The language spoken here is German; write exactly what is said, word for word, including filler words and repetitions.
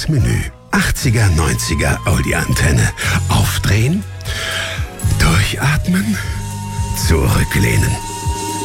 das Menü. achtziger, neunziger Audioantenne. Aufdrehen, durchatmen, zurücklehnen.